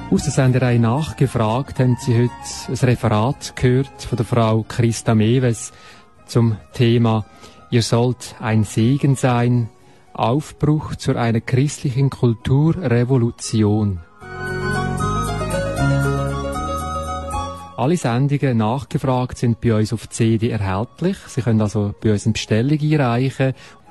Aus der Senderei «Nachgefragt» haben Sie heute ein Referat gehört von der Frau Christa Mewes zum Thema «Ihr sollt ein Segen sein. Aufbruch zu einer christlichen Kulturrevolution». Alle Sendungen «Nachgefragt» sind bei uns auf CD erhältlich. Sie können also bei uns eine Bestellung einreichen